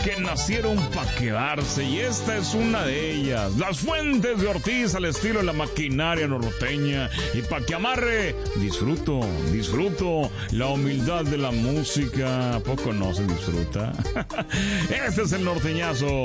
que nacieron para quedarse y esta es una de ellas. Las Fuentes de Ortiz al estilo de la maquinaria norteña. Y pa' que amarre, disfruto la humildad de la música. ¿A poco no se disfruta? Este es el norteñazo.